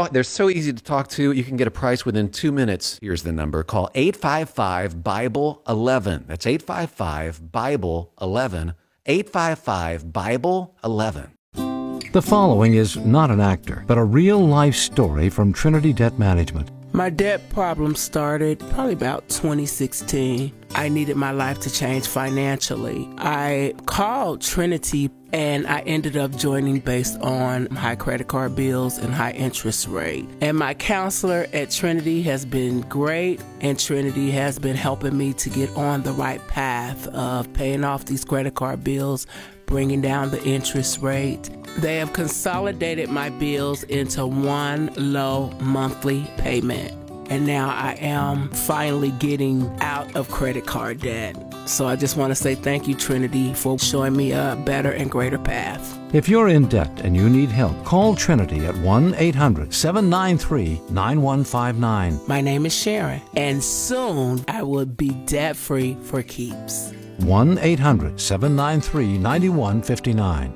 They're so easy to talk to. You can get a price within 2 minutes. Here's the number. Call 855-BIBLE-11. That's 855-BIBLE-11. 855-BIBLE-11. The following is not an actor, but a real-life story from Trinity Debt Management. My debt problem started probably about 2016. I needed my life to change financially. I called Trinity and I ended up joining based on high credit card bills and high interest rate. And my counselor at Trinity has been great, and Trinity has been helping me to get on the right path of paying off these credit card bills, bringing down the interest rate. They have consolidated my bills into one low monthly payment. And now I am finally getting out of credit card debt. So I just want to say thank you, Trinity, for showing me a better and greater path. If you're in debt and you need help, call Trinity at 1-800-793-9159. My name is Sharon, and soon I will be debt-free for keeps. 1-800-793-9159.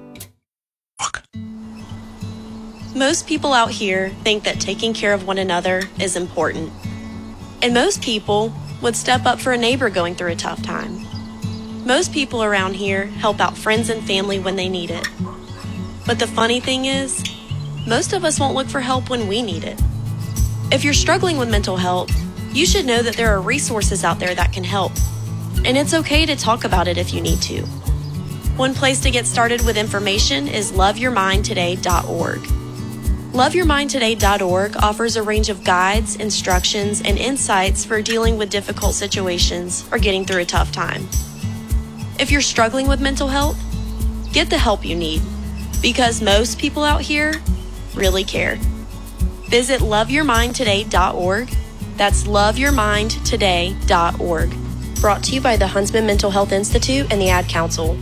Most people out here think that taking care of one another is important. And most people would step up for a neighbor going through a tough time. Most people around here help out friends and family when they need it. But the funny thing is, most of us won't look for help when we need it. If you're struggling with mental health, you should know that there are resources out there that can help. And it's okay to talk about it if you need to. One place to get started with information is loveyourmindtoday.org. LoveYourMindToday.org offers a range of guides, instructions, and insights for dealing with difficult situations or getting through a tough time. If you're struggling with mental health, get the help you need, because most people out here really care. Visit LoveYourMindToday.org. That's LoveYourMindToday.org. Brought to you by the Huntsman Mental Health Institute and the Ad Council.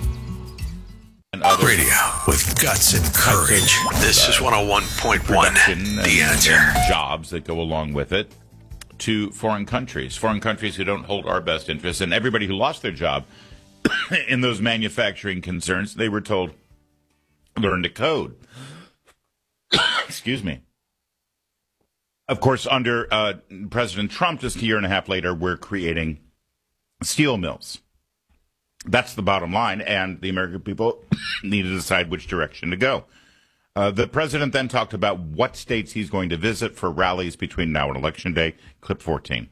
Radio with guts and courage. This is 101.1. The Answer. And jobs that go along with it to foreign countries who don't hold our best interests. And everybody who lost their job in those manufacturing concerns, they were told, learn to code. Excuse me. Of course, under President Trump, just a year and a half later, we're creating steel mills. That's the bottom line, and the American people need to decide which direction to go. The president then talked about what states he's going to visit for rallies between now and Election Day. Clip 14.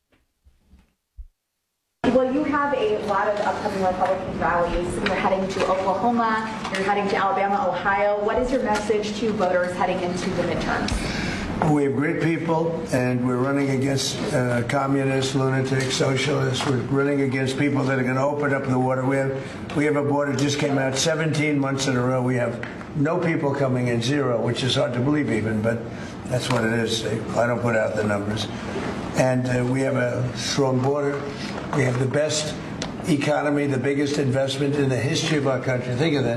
Well, you have a lot of upcoming Republican rallies. You're heading to Oklahoma, you're heading to Alabama, Ohio. What is your message to voters heading into the midterms? We have great people, and we're running against communists, lunatics, socialists. We're running against people that are going to open up the border. We have a border just came out 17 months in a row. We have no people coming in, zero, which is hard to believe even, but that's what it is. I don't put out the numbers. And we have a strong border. We have the best economy, the biggest investment in the history of our country. Think of that.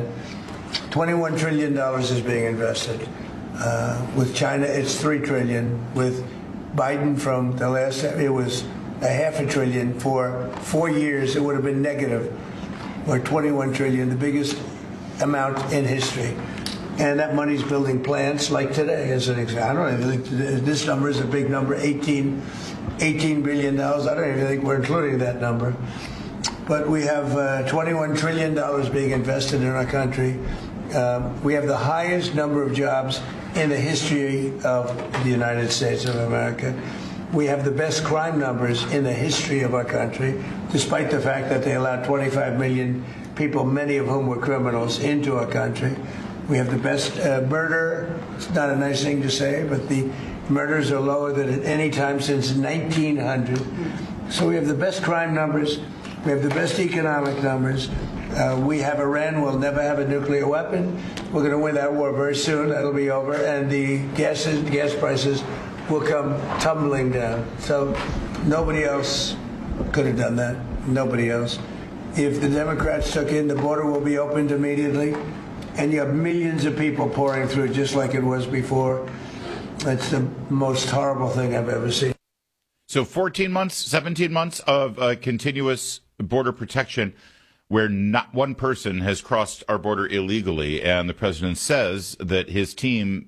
$21 trillion is being invested. With China, it's $3 trillion. With Biden from the last, it was $0.5 trillion. For 4 years, it would have been negative, or $21 trillion, the biggest amount in history. And that money's building plants like today, as an example. I don't even think this number is a big number, $18 billion. I don't even think we're including that number. But we have $21 trillion being invested in our country. We have the highest number of jobs in the history of the United States of America. We have the best crime numbers in the history of our country, despite the fact that they allowed 25 million people, many of whom were criminals, into our country. We have the best murder. It's not a nice thing to say, but the murders are lower than at any time since 1900. So we have the best crime numbers. We have the best economic numbers. We have Iran will never have a nuclear weapon. We're going to win that war very soon. That'll be over. And the gas prices will come tumbling down. So nobody else could have done that. Nobody else. If the Democrats took in, the border will be opened immediately. And you have millions of people pouring through just like it was before. That's the most horrible thing I've ever seen. So 14 months, 17 months of continuous border protection where not one person has crossed our border illegally. And the president says that his team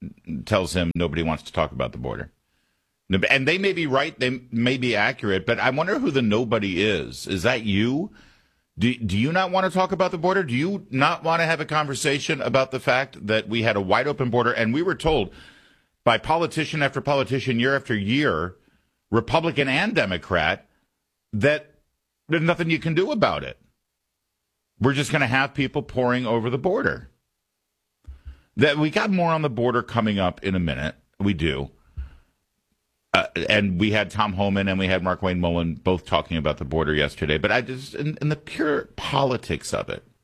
tells him nobody wants to talk about the border. And they may be right, they may be accurate, but I wonder who the nobody is. Is that you? Do you not want to talk about the border? Do you not want to have a conversation about the fact that we had a wide open border and we were told by politician after politician, year after year, Republican and Democrat, that there's nothing you can do about it? We're just going to have people pouring over the border. That we got more on the border coming up in a minute. We do. And we had Tom Homan and we had Mark Wayne Mullen both talking about the border yesterday. But I just, in the pure politics of it,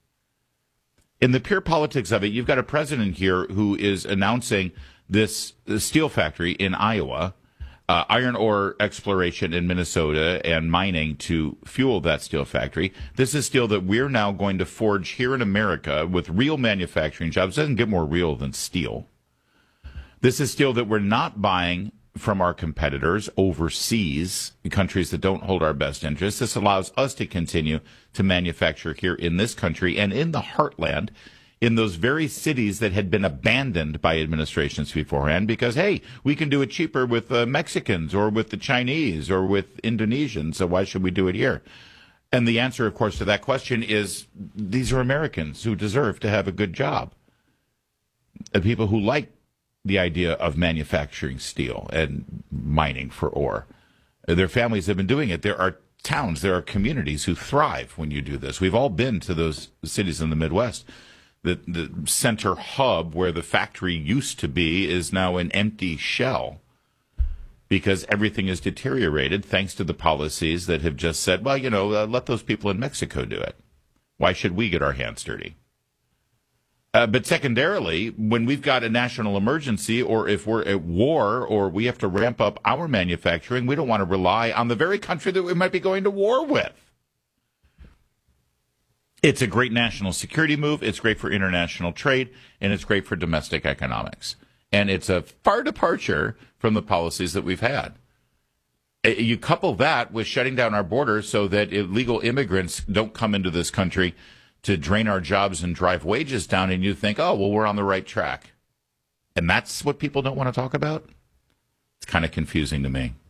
you've got a president here who is announcing this steel factory in Iowa, iron ore exploration in Minnesota and mining to fuel that steel factory. This is steel that we're now going to forge here in America with real manufacturing jobs. It doesn't get more real than steel. This is steel that we're not buying from our competitors overseas, countries that don't hold our best interests. This allows us to continue to manufacture here in this country and in the heartland, in those very cities that had been abandoned by administrations beforehand because, hey, we can do it cheaper with Mexicans or with the Chinese or with Indonesians, so why should we do it here? And the answer, of course, to that question is these are Americans who deserve to have a good job. People who like the idea of manufacturing steel and mining for ore. Their families have been doing it. There are towns, there are communities who thrive when you do this. We've all been to those cities in the Midwest. The center hub where the factory used to be is now an empty shell because everything is deteriorated thanks to the policies that have just said, well, let those people in Mexico do it. Why should we get our hands dirty? But secondarily, when we've got a national emergency or if we're at war or we have to ramp up our manufacturing, we don't want to rely on the very country that we might be going to war with. It's a great national security move. It's great for international trade, and it's great for domestic economics. And it's a far departure from the policies that we've had. You couple that with shutting down our borders so that illegal immigrants don't come into this country to drain our jobs and drive wages down, and you think, oh, well, we're on the right track. And that's what people don't want to talk about? It's kind of confusing to me.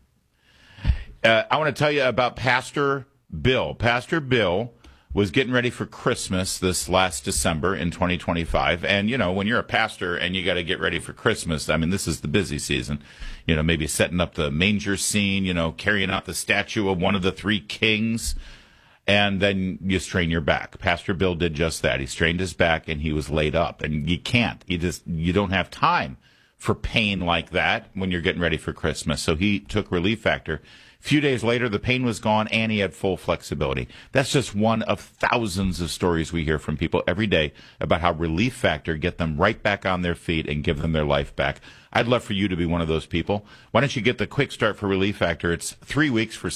I want to tell you about Pastor Bill. Pastor Bill was getting ready for Christmas this last December in 2025. And, when you're a pastor and you got to get ready for Christmas, I mean, this is the busy season. Maybe setting up the manger scene, carrying out the statue of one of the three kings. And then you strain your back. Pastor Bill did just that. He strained his back and he was laid up. And you can't. You don't have time for pain like that when you're getting ready for Christmas. So he took Relief Factor. A few days later, the pain was gone and he had full flexibility. That's just one of thousands of stories we hear from people every day about how Relief Factor get them right back on their feet and give them their life back. I'd love for you to be one of those people. Why don't you get the quick start for Relief Factor? It's 3 weeks for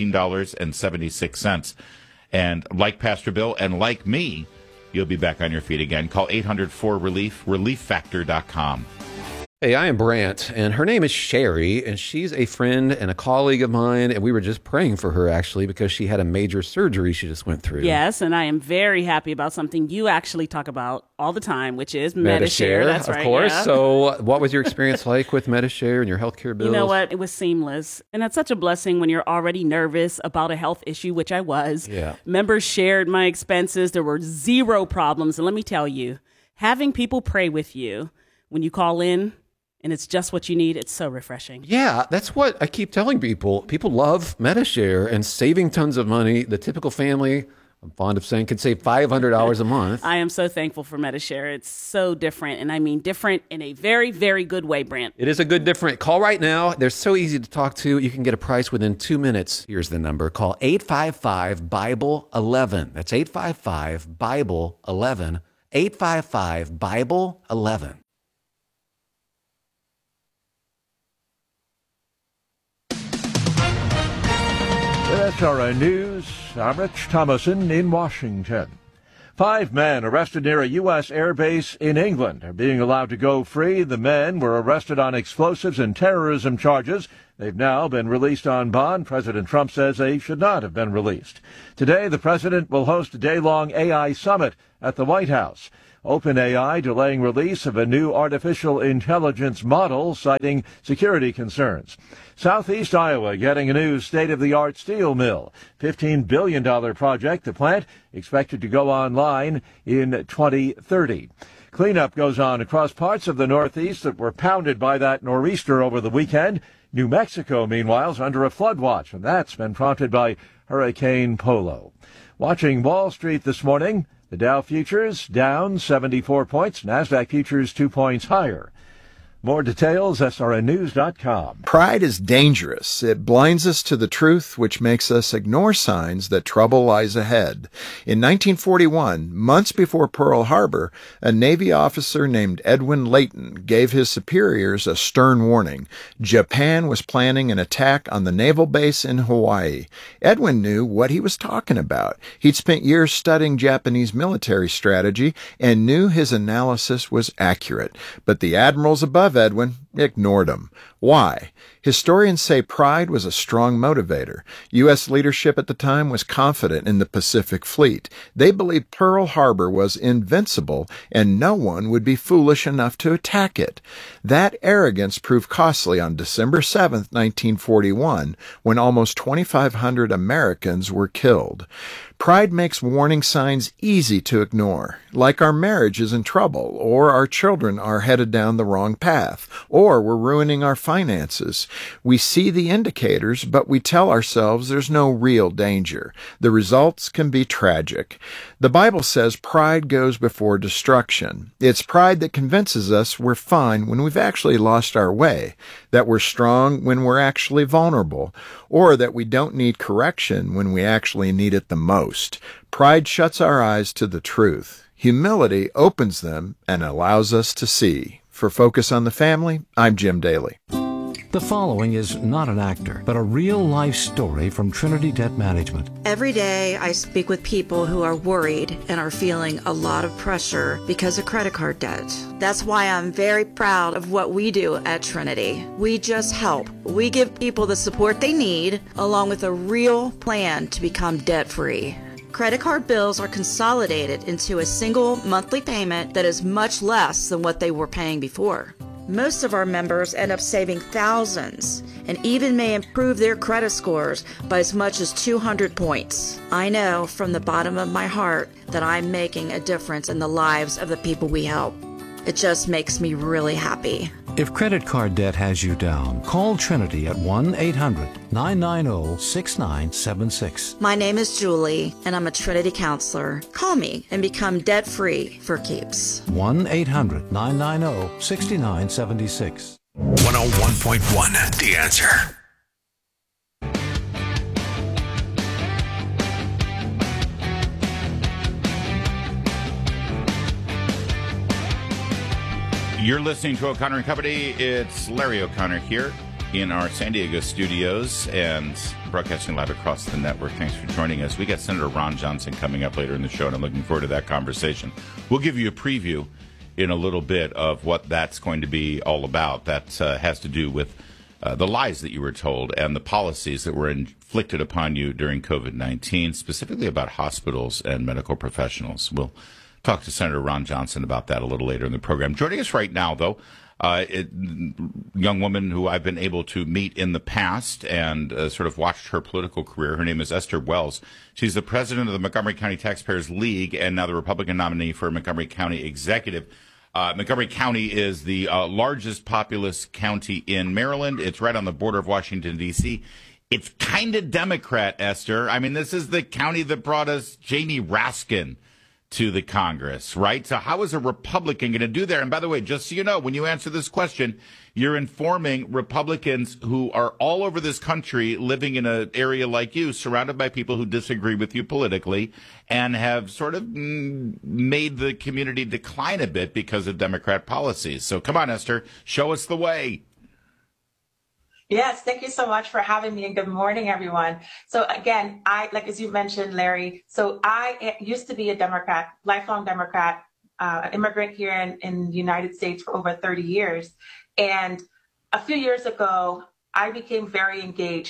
$17.76. And like Pastor Bill and like me, you'll be back on your feet again. Call 800-4RELIEF, relieffactor.com. Hey, I am Brant, and her name is Sherry, and she's a friend and a colleague of mine, and we were just praying for her, actually, because she had a major surgery she just went through. Yes, and I am very happy about something you actually talk about all the time, which is Medi-Share. That's right, of course. Yeah. So what was your experience like with Medi-Share and your healthcare bills? You know what? It was seamless, and it's such a blessing when you're already nervous about a health issue, which I was. Yeah. Members shared my expenses. There were zero problems, and let me tell you, having people pray with you when you call in, and it's just what you need. It's so refreshing. Yeah, that's what I keep telling people. People love Medi-Share and saving tons of money. The typical family, I'm fond of saying, could save $500 a month. I am so thankful for Medi-Share. It's so different, and I mean different in a very, very good way, Brant. It is a good different. Call right now. They're so easy to talk to. You can get a price within 2 minutes. Here's the number. Call 855-BIBLE-11. That's 855-BIBLE-11. 855-BIBLE-11. SRN News, I'm Rich Thomason in Washington. 5 men arrested near a U.S. airbase in England are being allowed to go free. The men were arrested on explosives and terrorism charges. They've now been released on bond. President Trump says they should not have been released. Today, the president will host a day-long AI summit at the White House. OpenAI delaying release of a new artificial intelligence model, citing security concerns. Southeast Iowa getting a new state-of-the-art steel mill. $15 billion project. The plant expected to go online in 2030. Cleanup goes on across parts of the Northeast that were pounded by that nor'easter over the weekend. New Mexico, meanwhile, is under a flood watch, and that's been prompted by Hurricane Polo. Watching Wall Street this morning, the Dow futures down 74 points, NASDAQ futures 2 points higher. More details, srnnews.com. Pride is dangerous. It blinds us to the truth, which makes us ignore signs that trouble lies ahead. In 1941, months before Pearl Harbor, a Navy officer named Edwin Layton gave his superiors a stern warning. Japan was planning an attack on the naval base in Hawaii. Edwin knew what he was talking about. He'd spent years studying Japanese military strategy and knew his analysis was accurate. But the admirals above Edwin ignored him. Why? Historians say pride was a strong motivator. U.S. leadership at the time was confident in the Pacific Fleet. They believed Pearl Harbor was invincible and no one would be foolish enough to attack it. That arrogance proved costly on December 7, 1941, when almost 2,500 Americans were killed. Pride makes warning signs easy to ignore, like our marriage is in trouble, or our children are headed down the wrong path, or we're ruining our finances. We see the indicators, but we tell ourselves there's no real danger. The results can be tragic. The Bible says pride goes before destruction. It's pride that convinces us we're fine when we've actually lost our way, that we're strong when we're actually vulnerable, or that we don't need correction when we actually need it the most. Pride shuts our eyes to the truth. Humility opens them and allows us to see. For Focus on the Family, I'm Jim Daly. The following is not an actor, but a real-life story from Trinity Debt Management. Every day I speak with people who are worried and are feeling a lot of pressure because of credit card debt. That's why I'm very proud of what we do at Trinity. We just help. We give people the support they need, along with a real plan to become debt-free. Credit card bills are consolidated into a single monthly payment that is much less than what they were paying before. Most of our members end up saving thousands and even may improve their credit scores by as much as 200 points. I know from the bottom of my heart that I'm making a difference in the lives of the people we help. It just makes me really happy. If credit card debt has you down, call Trinity at 1-800-990-6976. My name is Julie, and I'm a Trinity counselor. Call me and become debt-free for keeps. 1-800-990-6976. 101.1, The Answer. You're listening to O'Connor and Company. It's Larry O'Connor here in our San Diego studios and broadcasting live across the network. Thanks for joining us. We got Senator Ron Johnson coming up later in the show, and I'm looking forward to that conversation. We'll give you a preview in a little bit of what that's going to be all about. That has to do with the lies that you were told and the policies that were inflicted upon you during COVID-19, specifically about hospitals and medical professionals. We'll talk to Senator Ron Johnson about that a little later in the program. Joining us right now, though, a young woman who I've been able to meet in the past and sort of watched her political career. Her name is Esther Wells. She's the president of the Montgomery County Taxpayers League and now the Republican nominee for Montgomery County Executive. Montgomery County is the largest populous county in Maryland. It's right on the border of Washington, D.C. It's kind of Democrat, Esther. I mean, this is the county that brought us Jamie Raskin to the Congress, right? So how is a Republican going to do that? And by the way, just so you know, when you answer this question, you're informing Republicans who are all over this country living in an area like you, surrounded by people who disagree with you politically and have sort of made the community decline a bit because of Democrat policies. So come on, Esther, show us the way. Yes, thank you so much for having me, and good morning, everyone. So again, as you mentioned, Larry, so I used to be a Democrat, lifelong Democrat, immigrant here in the United States for over 30 years. And a few years ago, I became very engaged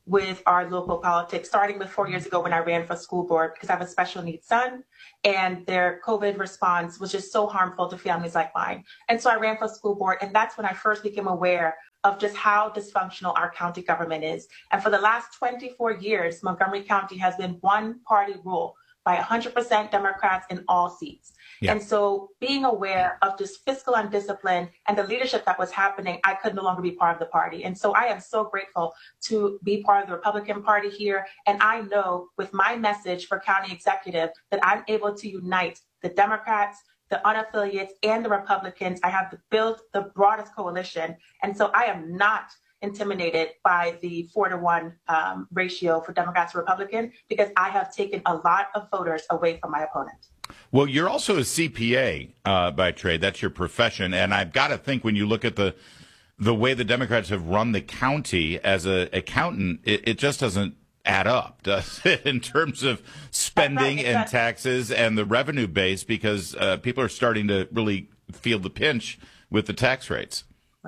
with our local politics, starting with 4 years ago when I ran for school board because I have a special needs son and their COVID response was just so harmful to families like mine. And so I ran for school board, and that's when I first became aware of just how dysfunctional our county government is. And for the last 24 years, Montgomery County has been one-party rule by 100% Democrats in all seats. Yeah. And so being aware of this fiscal undiscipline and the leadership that was happening, I could no longer be part of the party. And so I am so grateful to be part of the Republican Party here. And I know with my message for county executive that I'm able to unite the Democrats, the unaffiliates, and the Republicans. I have built the broadest coalition. And so I am not intimidated by the 4-to-1 ratio for Democrats to Republican, because I have taken a lot of voters away from my opponent. Well, you're also a CPA by trade. That's your profession. And I've got to think when you look at the way the Democrats have run the county as an accountant, it just doesn't add up, does it, in terms of spending and taxes and the revenue base, because people are starting to really feel the pinch with the tax rates.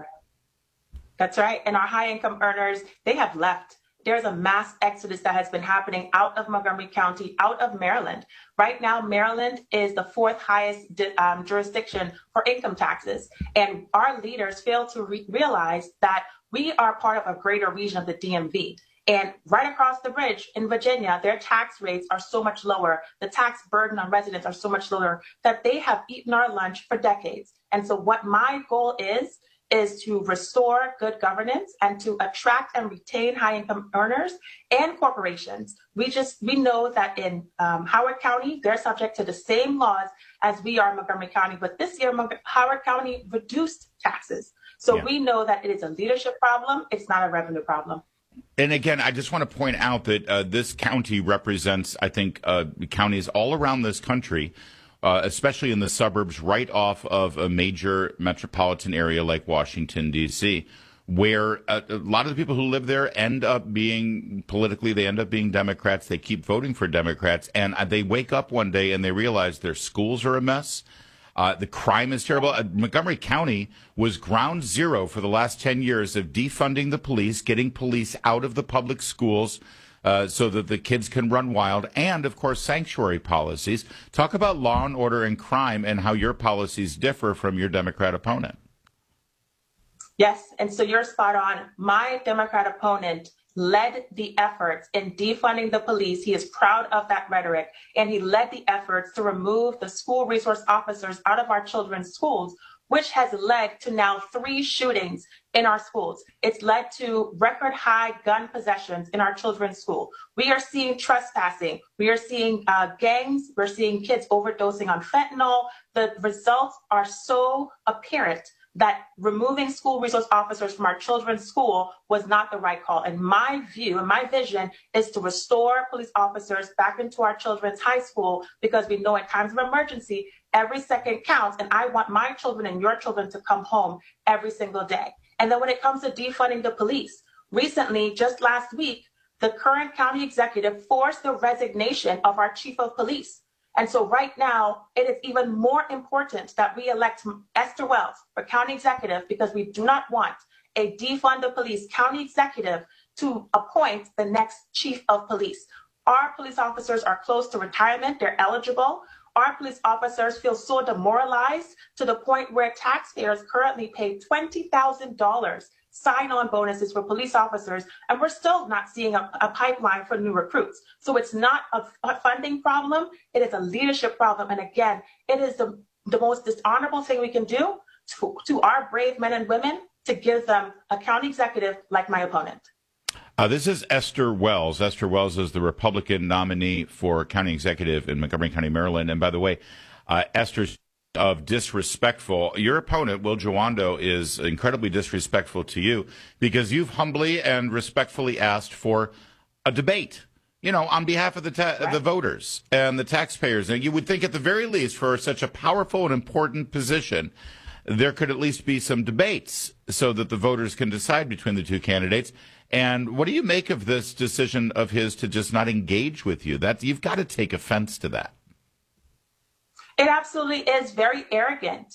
That's right. And our high-income earners, they have left. There's a mass exodus that has been happening out of Montgomery County, out of Maryland. Right now, Maryland is the fourth highest jurisdiction for income taxes. And our leaders fail to realize that we are part of a greater region of the DMV. And right across the bridge in Virginia, their tax rates are so much lower. The tax burden on residents are so much lower that they have eaten our lunch for decades. And so what my goal is to restore good governance and to attract and retain high-income earners and corporations. We know that in Howard County, they're subject to the same laws as we are in Montgomery County, but this year, Howard County reduced taxes. So we know that it is a leadership problem. It's not a revenue problem. And again, I just want to point out that this county represents, I think, counties all around this country, especially in the suburbs right off of a major metropolitan area like Washington, D.C., where a lot of the people who live there end up being politically, they end up being Democrats. They keep voting for Democrats. And they wake up one day and they realize their schools are a mess. The crime is terrible. Montgomery County was ground zero for the last 10 years of defunding the police, getting police out of the public schools, so that the kids can run wild, and, of course, sanctuary policies. Talk about law and order and crime and how your policies differ from your Democrat opponent. Yes, and so you're spot on. My Democrat opponent led the efforts in defunding the police. He is proud of that rhetoric, and he led the efforts to remove the school resource officers out of our children's schools, which has led to now 3 shootings in our schools. It's led to record high gun possessions in our children's school. We are seeing trespassing. We are seeing gangs. We're seeing kids overdosing on fentanyl. The results are so apparent that removing school resource officers from our children's school was not the right call. And my view and my vision is to restore police officers back into our children's high school, because we know in times of emergency, every second counts. And I want my children and your children to come home every single day. And then when it comes to defunding the police, recently, just last week, the current county executive forced the resignation of our chief of police. And so right now, it is even more important that we elect Esther Wells for county executive, because we do not want a defund the police county executive to appoint the next chief of police. Our police officers are close to retirement. They're eligible. Our police officers feel so demoralized to the point where taxpayers currently pay $20,000 sign-on bonuses for police officers, and we're still not seeing a pipeline for new recruits. So it's not a funding problem, it is a leadership problem. And again, it is the most dishonorable thing we can do to our brave men and women, to give them a county executive like my opponent. This is Esther Wells. Esther Wells is the Republican nominee for county executive in Montgomery County, Maryland. And by the way, Esther's of disrespectful. Your opponent, Will Jawando, is incredibly disrespectful to you because you've humbly and respectfully asked for a debate, on behalf of the voters and the taxpayers. And you would think at the very least, for such a powerful and important position, there could at least be some debates so that the voters can decide between the two candidates. And what do you make of this decision of his to just not engage with you? That you've got to take offense to that. It absolutely is very arrogant.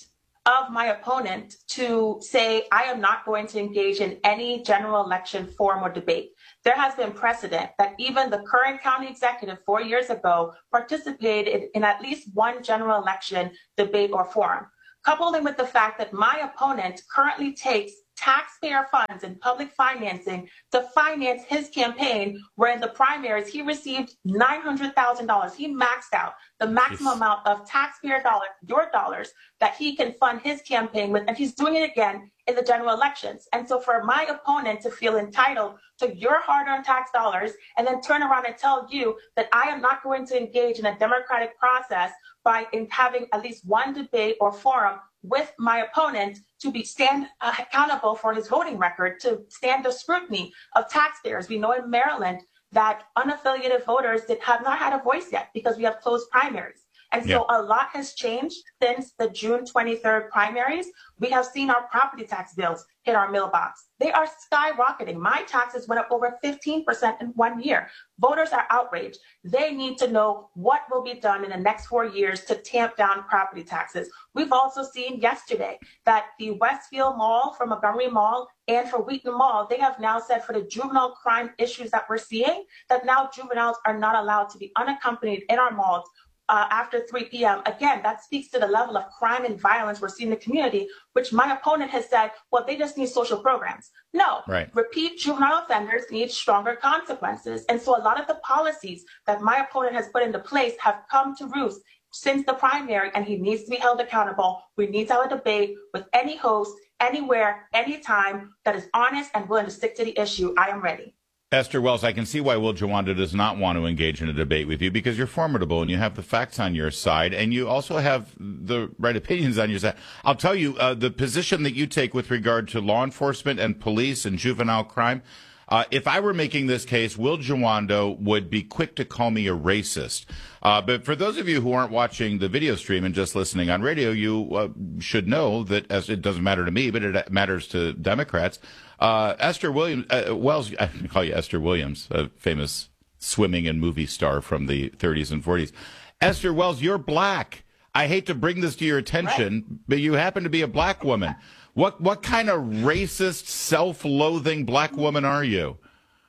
of my opponent to say, I am not going to engage in any general election forum or debate. There has been precedent that even the current county executive 4 years ago participated in at least one general election debate or forum. Coupling with the fact that my opponent currently takes taxpayer funds and public financing to finance his campaign, where in the primaries he received $900,000. He maxed out the maximum amount of taxpayer dollars, your dollars, that he can fund his campaign with, and he's doing it again in the general elections. And so for my opponent to feel entitled to your hard-earned tax dollars and then turn around and tell you that I am not going to engage in a democratic process by having at least one debate or forum with my opponent to be stand accountable for his voting record, to stand the scrutiny of taxpayers. We know in Maryland that unaffiliated voters have not had a voice yet because we have closed primaries. And so a lot has changed since the June 23rd primaries. We have seen our property tax bills hit our mailbox. They are skyrocketing. My taxes went up over 15% in 1 year. Voters are outraged. They need to know what will be done in the next 4 years to tamp down property taxes. We've also seen yesterday that the Westfield Mall for Montgomery Mall and for Wheaton Mall, they have now said for the juvenile crime issues that we're seeing, that now juveniles are not allowed to be unaccompanied in our malls after 3 p.m. Again, that speaks to the level of crime and violence we're seeing in the community, which my opponent has said, well, they just need social programs. No, repeat juvenile offenders need stronger consequences. And so a lot of the policies that my opponent has put into place have come to roost since the primary, and he needs to be held accountable. We need to have a debate with any host, anywhere, anytime, that is honest and willing to stick to the issue. I am ready. Esther Wells, I can see why Will Jawando does not want to engage in a debate with you, because you're formidable and you have the facts on your side and you also have the right opinions on your side. I'll tell you, the position that you take with regard to law enforcement and police and juvenile crime, if I were making this case, Will Jawando would be quick to call me a racist. But for those of you who aren't watching the video stream and just listening on radio, you should know that, as it doesn't matter to me, but it matters to Democrats, Esther Williams, Wells, I can call you Esther Williams, a famous swimming and movie star from the 30s and 40s. Esther Wells, you're black. I hate to bring this to your attention, but you happen to be a black woman. What kind of racist, self-loathing black woman are you?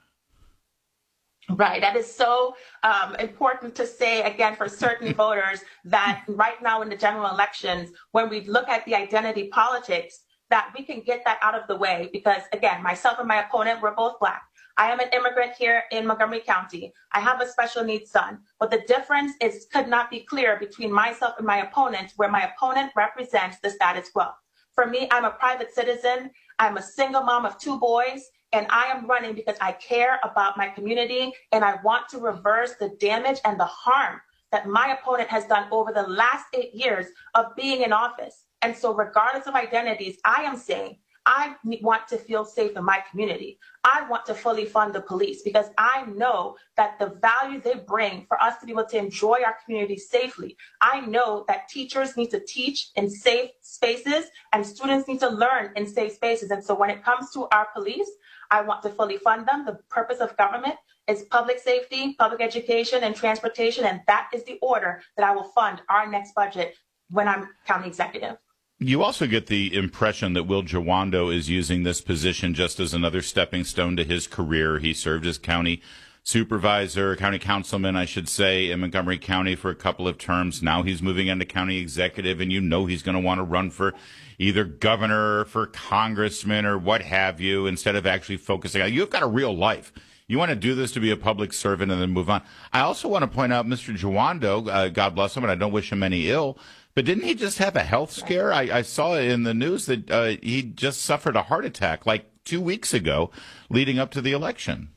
Right. That is so important to say, again, for certain voters, that right now in the general elections, when we look at the identity politics, that we can get that out of the way. Because, again, myself and my opponent, we're both black. I am an immigrant here in Montgomery County. I have a special needs son. But the difference could not be clear between myself and my opponent, where my opponent represents the status quo. For me, I'm a private citizen. I'm a single mom of 2 boys. And I am running because I care about my community and I want to reverse the damage and the harm that my opponent has done over the last 8 years of being in office. And so regardless of identities, I am saying I want to feel safe in my community. I want to fully fund the police because I know that the value they bring for us to be able to enjoy our community safely. I know that teachers need to teach in safe spaces and students need to learn in safe spaces. And so when it comes to our police, I want to fully fund them. The purpose of government is public safety, public education, and transportation. And that is the order that I will fund our next budget when I'm county executive. You also get the impression that Will Jawando is using this position just as another stepping stone to his career. He served as county supervisor, county councilman, I should say, in Montgomery County for a couple of terms. Now he's moving into county executive, and you know he's going to want to run for either governor or for congressman or what have you, instead of actually focusing on, you've got a real life. You want to do this to be a public servant and then move on. I also want to point out Mr. Jawando, God bless him, and I don't wish him any ill, but didn't he just have a health scare? I saw in the news that he just suffered a heart attack like 2 weeks ago leading up to the election.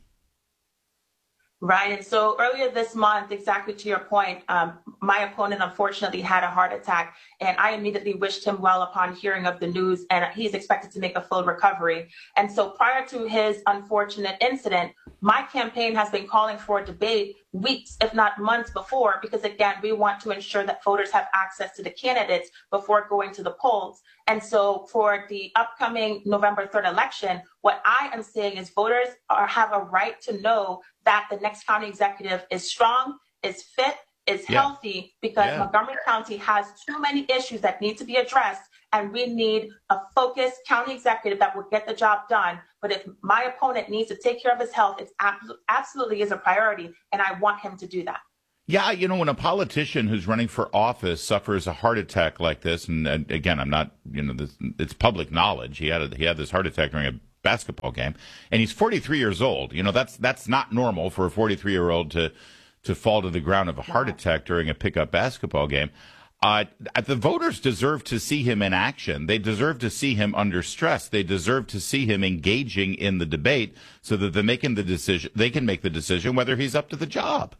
Right. And so earlier this month, exactly to your point, my opponent unfortunately had a heart attack, and I immediately wished him well upon hearing of the news, and he's expected to make a full recovery. And so prior to his unfortunate incident, my campaign has been calling for a debate weeks, if not months before, because again, we want to ensure that voters have access to the candidates before going to the polls. And so for the upcoming November 3rd election, what I am saying is voters have a right to know that the next county executive is strong, is fit, is healthy, because Montgomery County has too many issues that need to be addressed. And we need a focused county executive that will get the job done. But if my opponent needs to take care of his health, it absolutely is a priority. And I want him to do that. Yeah, when a politician who's running for office suffers a heart attack like this, and again, I'm not, it's public knowledge. He had this heart attack during a basketball game, and he's 43 years old. That's not normal for a 43-year-old to fall to the ground of a heart attack during a pickup basketball game. The voters deserve to see him in action. They deserve to see him under stress. They deserve to see him engaging in the debate so that they can make the decision whether he's up to the job.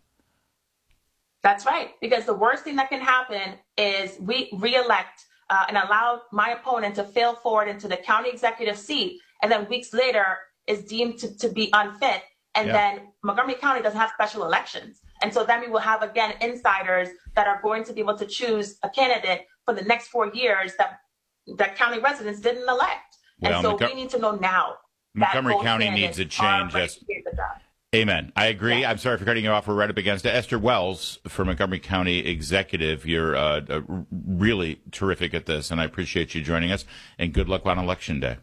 That's right, because the worst thing that can happen is we reelect and allow my opponent to fail forward into the county executive seat, and then weeks later is deemed to be unfit, and then Montgomery County doesn't have special elections. And so then we will have, again, insiders that are going to be able to choose a candidate for the next 4 years that county residents didn't elect. And so we need to know now. Montgomery County needs a change. Amen. I agree. I'm sorry for cutting you off. We're right up against it. Esther Wells for Montgomery County Executive. You're really terrific at this, and I appreciate you joining us. And good luck on Election Day.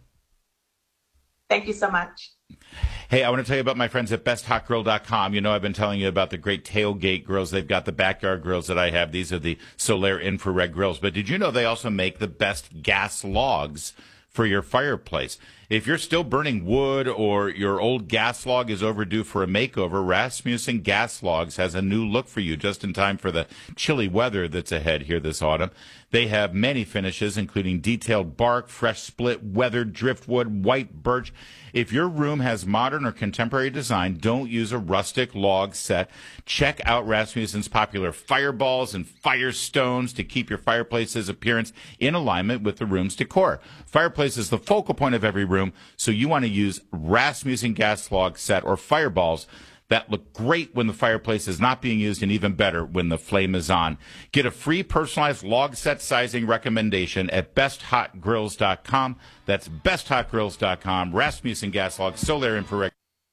Thank you so much. Hey, I want to tell you about my friends at BestHotGrill.com. I've been telling you about the great tailgate grills. They've got the backyard grills that I have. These are the Solaire infrared grills. But did you know they also make the best gas logs for your fireplace? If you're still burning wood or your old gas log is overdue for a makeover, Rasmussen Gas Logs has a new look for you just in time for the chilly weather that's ahead here this autumn. They have many finishes, including detailed bark, fresh split, weathered driftwood, white birch. If your room has modern or contemporary design, don't use a rustic log set. Check out Rasmussen's popular fireballs and firestones to keep your fireplace's appearance in alignment with the room's decor. Fireplace is the focal point of every room, so you want to use Rasmussen gas log set or fireballs that look great when the fireplace is not being used and even better when the flame is on. Get a free personalized log set sizing recommendation at besthotgrills.com. That's besthotgrills.com. Rasmussen Gas Log, Solaire Infrared.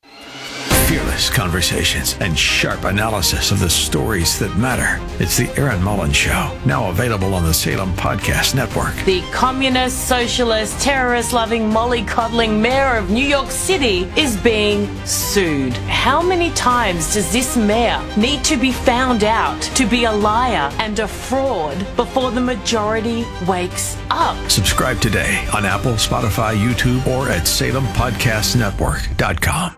Fearless conversations and sharp analysis of the stories that matter. It's the Erin Mullins Show, now available on the Salem Podcast Network. The communist, socialist, terrorist-loving, mollycoddling mayor of New York City is being sued. How many times does this mayor need to be found out to be a liar and a fraud before the majority wakes up? Subscribe today on Apple, Spotify, YouTube, or at SalemPodcastNetwork.com.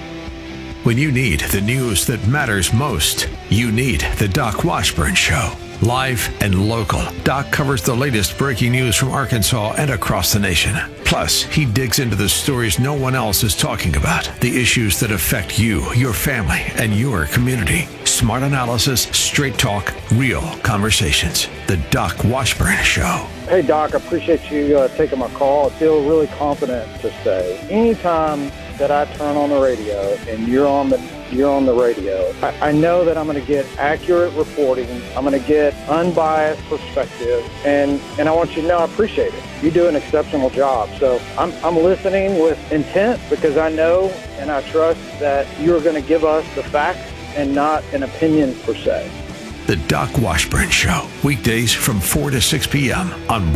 When you need the news that matters most, you need the Doc Washburn Show. Live and local, Doc covers the latest breaking news from Arkansas and across the nation. Plus, he digs into the stories no one else is talking about, the issues that affect you, your family, and your community. Smart analysis, straight talk, real conversations. The Doc Washburn Show. Hey, Doc, I appreciate you taking my call. I feel really confident to say anytime that I turn on the radio and you're on the radio, I know that I'm going to get accurate reporting. I'm going to get unbiased perspective, and I want you to know I appreciate it. You do an exceptional job. So I'm listening with intent because I know and I trust that you're going to give us the facts and not an opinion per se. The Doc Washburn Show, weekdays from 4 to 6 p.m. on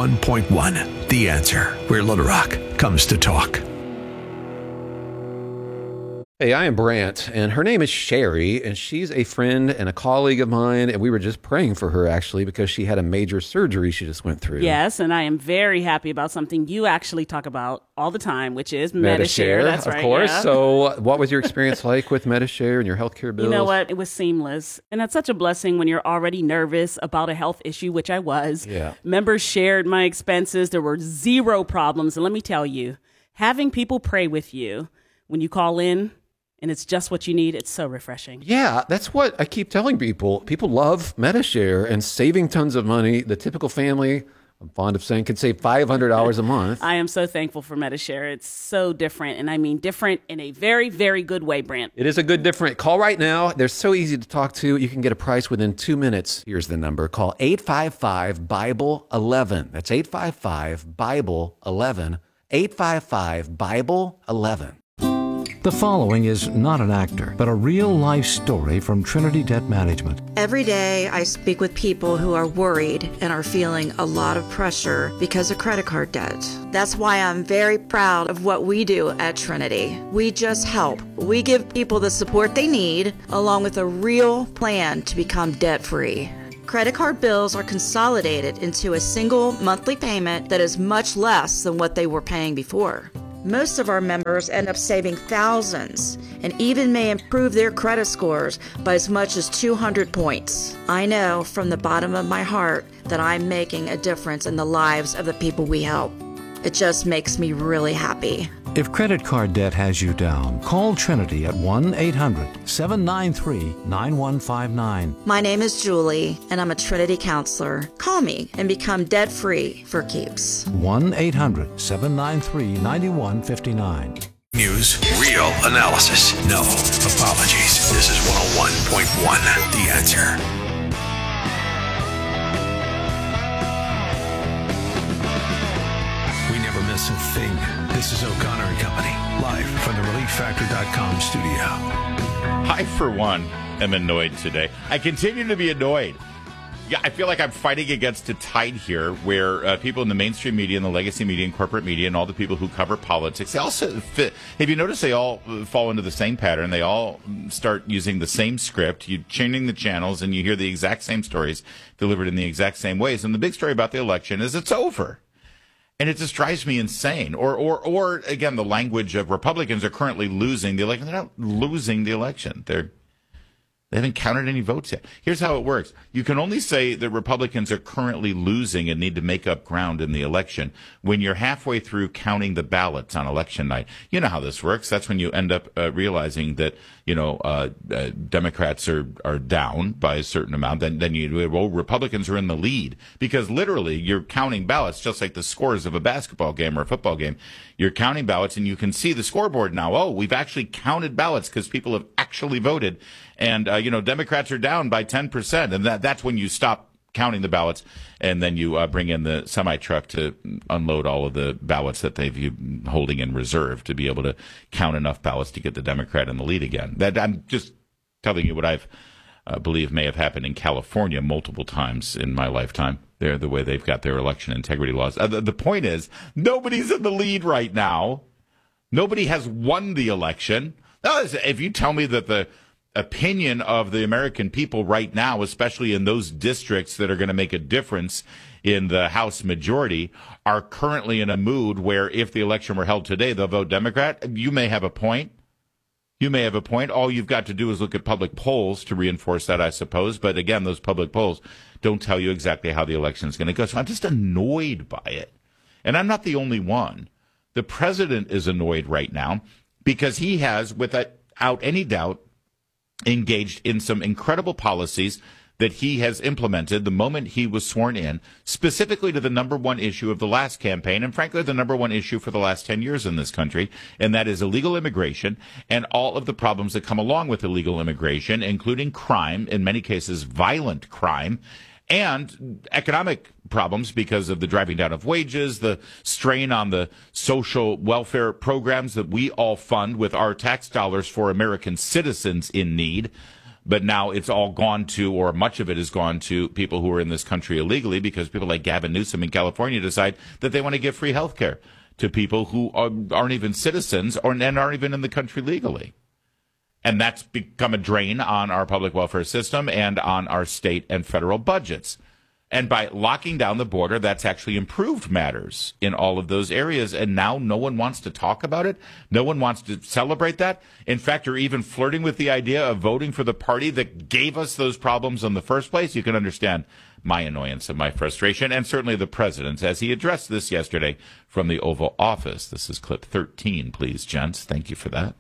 101.1 The Answer, where Little Rock comes to talk. Hey, I am Brant, and her name is Sherry, and she's a friend and a colleague of mine, and we were just praying for her, actually, because she had a major surgery she just went through. Yes, and I am very happy about something you actually talk about all the time, which is Medi-Share. That's right, of course. Yeah. So what was your experience like with Medi-Share and your healthcare bills? You know what? It was seamless, and that's such a blessing when you're already nervous about a health issue, which I was. Yeah. Members shared my expenses. There were zero problems, and let me tell you, having people pray with you when you call in, and it's just what you need. It's so refreshing. Yeah, that's what I keep telling people. People love Medi-Share and saving tons of money. The typical family, I'm fond of saying, can save $500 a month. I am so thankful for Medi-Share. It's so different, and I mean different in a very, very good way, Brant. It is a good different. Call right now. They're so easy to talk to. You can get a price within 2 minutes. Here's the number. Call 855-BIBLE-11. That's 855-BIBLE-11. 855-BIBLE-11. The following is not an actor, but a real-life story from Trinity Debt Management. Every day I speak with people who are worried and are feeling a lot of pressure because of credit card debt. That's why I'm very proud of what we do at Trinity. We just help. We give people the support they need, along with a real plan to become debt-free. Credit card bills are consolidated into a single monthly payment that is much less than what they were paying before. Most of our members end up saving thousands and even may improve their credit scores by as much as 200 points. I know from the bottom of my heart that I'm making a difference in the lives of the people we help. It just makes me really happy. If credit card debt has you down, call Trinity at 1-800-793-9159. My name is Julie, and I'm a Trinity counselor. Call me and become debt-free for keeps. 1-800-793-9159. News, real analysis, no apologies. This is 101.1 The Answer. We never miss a thing. This is O'Connor and Company, live from the ReliefFactor.com studio. I, for one, am annoyed today. I continue to be annoyed. Yeah, I feel like I'm fighting against a tide here where people in the mainstream media and the legacy media and corporate media and all the people who cover politics, they all fit. Have you noticed they all fall into the same pattern? They all start using the same script. You're changing the channels and you hear the exact same stories delivered in the exact same ways. And the big story about the election is it's over. And it just drives me insane. Or again, the language of Republicans are currently losing the election. They're not losing the election. They haven't counted any votes yet. Here's how it works. You can only say that Republicans are currently losing and need to make up ground in the election when you're halfway through counting the ballots on election night. You know how this works. That's when you end up realizing that, Democrats are down by a certain amount. Then Republicans are in the lead because literally you're counting ballots just like the scores of a basketball game or a football game. You're counting ballots and you can see the scoreboard now. Oh, we've actually counted ballots because people have actually voted. And, Democrats are down by 10%. And that's when you stop counting the ballots. And then you bring in the semi-truck to unload all of the ballots that they've holding in reserve to be able to count enough ballots to get the Democrat in the lead again. That I'm just telling you what I've believe may have happened in California multiple times in my lifetime. They're the way they've got their election integrity laws. The point is, nobody's in the lead right now. Nobody has won the election. If you tell me that the opinion of the American people right now, especially in those districts that are going to make a difference in the House majority, are currently in a mood where if the election were held today, they'll vote Democrat, you may have a point. You may have a point. All you've got to do is look at public polls to reinforce that, I suppose. But again, those public polls don't tell you exactly how the election is going to go. So I'm just annoyed by it. And I'm not the only one. The president is annoyed right now because he has, without any doubt, engaged in some incredible policies that he has implemented the moment he was sworn in, specifically to the number one issue of the last campaign, and frankly, the number one issue for the last 10 years in this country, and that is illegal immigration and all of the problems that come along with illegal immigration, including crime, in many cases violent crime, and economic problems because of the driving down of wages, the strain on the social welfare programs that we all fund with our tax dollars for American citizens in need. But now it's all gone to, or much of it has gone to, people who are in this country illegally because people like Gavin Newsom in California decide that they want to give free health care to people who aren't even citizens and aren't even in the country legally. And that's become a drain on our public welfare system and on our state and federal budgets. And by locking down the border, that's actually improved matters in all of those areas. And now no one wants to talk about it. No one wants to celebrate that. In fact, you're even flirting with the idea of voting for the party that gave us those problems in the first place. You can understand my annoyance and my frustration, and certainly the president's, as he addressed this yesterday from the Oval Office. This is clip 13, please, gents. Thank you for that.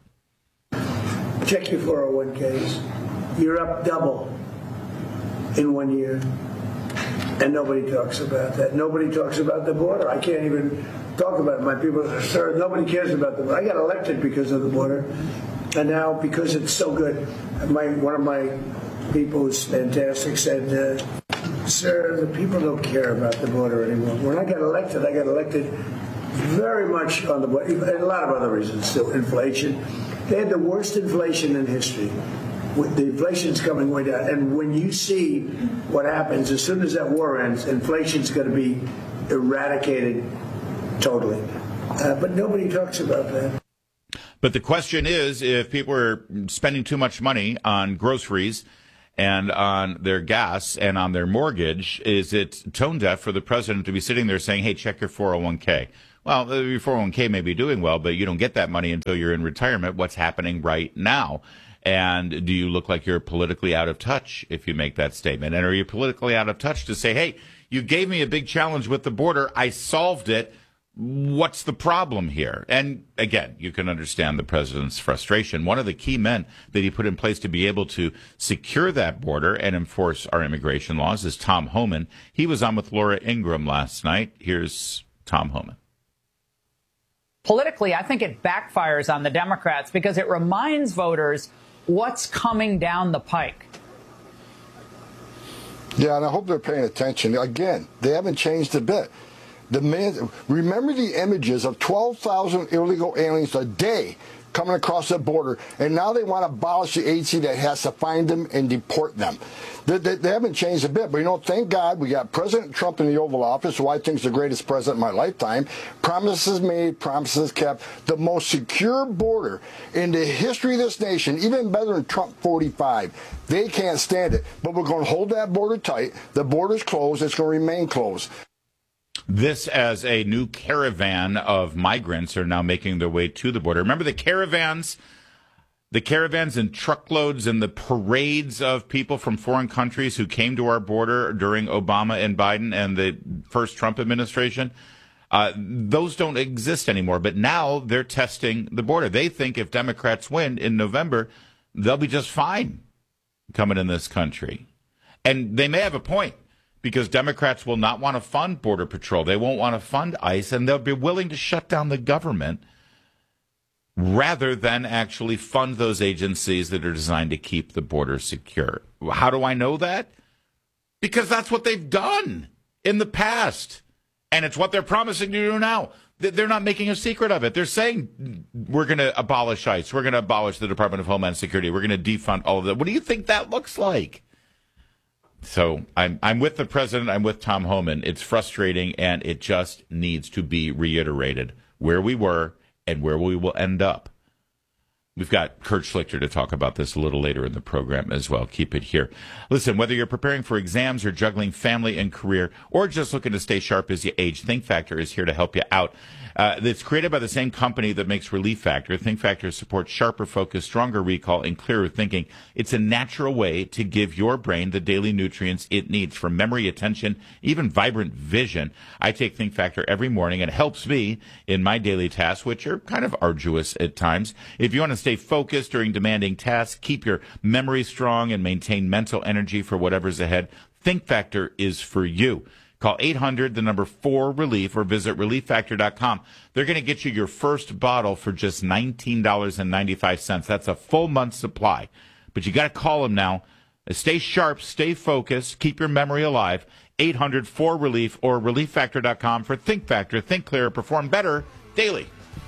Check your 401ks. You're up double in 1 year. And nobody talks about that. Nobody talks about the border. I can't even talk about it. My people are, sir, nobody cares about the border. I got elected because of the border. And now, because it's so good, one of my people who's fantastic said, sir, the people don't care about the border anymore. When I got elected very much on the bottom, and a lot of other reasons. So inflation. They had the worst inflation in history. The inflation's coming way down. And when you see what happens, as soon as that war ends, inflation's going to be eradicated totally. But nobody talks about that. But the question is, if people are spending too much money on groceries and on their gas and on their mortgage, is it tone deaf for the president to be sitting there saying, hey, check your 401k? Well, your 401k may be doing well, but you don't get that money until you're in retirement. What's happening right now? And do you look like you're politically out of touch if you make that statement? And are you politically out of touch to say, hey, you gave me a big challenge with the border. I solved it. What's the problem here? And again, you can understand the president's frustration. One of the key men that he put in place to be able to secure that border and enforce our immigration laws is Tom Homan. He was on with Laura Ingraham last night. Here's Tom Homan. Politically, I think it backfires on the Democrats because it reminds voters what's coming down the pike. Yeah, and I hope they're paying attention. Again, they haven't changed a bit. Remember the images of 12,000 illegal aliens a day coming across the border, and now they want to abolish the agency that has to find them and deport them. They haven't changed a bit, but thank God we got President Trump in the Oval Office, who I think is the greatest president in my lifetime. Promises made, promises kept. The most secure border in the history of this nation, even better than Trump 45. They can't stand it, but we're going to hold that border tight. The border's closed. It's going to remain closed. This as a new caravan of migrants are now making their way to the border. Remember the caravans and truckloads and the parades of people from foreign countries who came to our border during Obama and Biden and the first Trump administration? Those don't exist anymore, but now they're testing the border. They think if Democrats win in November, they'll be just fine coming in this country. And they may have a point, because Democrats will not want to fund Border Patrol. They won't want to fund ICE, and they'll be willing to shut down the government rather than actually fund those agencies that are designed to keep the border secure. How do I know that? Because that's what they've done in the past, and it's what they're promising to do now. They're not making a secret of it. They're saying, we're going to abolish ICE. We're going to abolish the Department of Homeland Security. We're going to defund all of that. What do you think that looks like? So I'm with the president. I'm with Tom Homan. It's frustrating, and it just needs to be reiterated where we were and where we will end up. We've got Kurt Schlichter to talk about this a little later in the program as well. Keep it here. Listen, whether you're preparing for exams or juggling family and career or just looking to stay sharp as you age, Think Factor is here to help you out. It's created by the same company that makes Relief Factor. Think Factor supports sharper focus, stronger recall, and clearer thinking. It's a natural way to give your brain the daily nutrients it needs for memory, attention, even vibrant vision. I take Think Factor every morning, and it helps me in my daily tasks, which are kind of arduous at times. If you want to stay focused during demanding tasks, keep your memory strong, and maintain mental energy for whatever's ahead, Think Factor is for you. Call 800-4-RELIEF or visit ReliefFactor.com. They're going to get you your first bottle for just $19.95. That's a full month's supply. But you got to call them now. Stay sharp, stay focused, keep your memory alive. 800-4-RELIEF or ReliefFactor.com for Think Factor. Think clearer, perform better daily.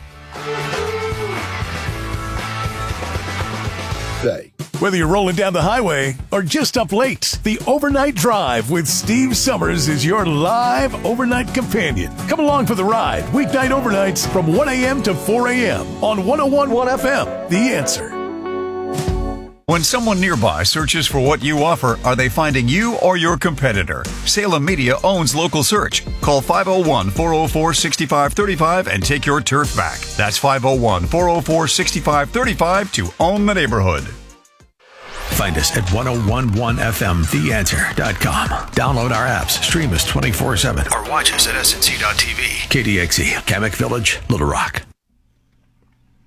Whether you're rolling down the highway or just up late, the Overnight Drive with Steve Summers is your live overnight companion. Come along for the ride, weeknight overnights from 1 a.m. to 4 a.m. on 101.1 FM. The Answer. When someone nearby searches for what you offer, are they finding you or your competitor? Salem Media owns Local Search. Call 501-404-6535 and take your turf back. That's 501-404-6535 to own the neighborhood. Find us at 1011fmtheanswer.com. Download our apps, stream us 24/7, or watch us at snc.tv. KDXE, Kamek Village, Little Rock.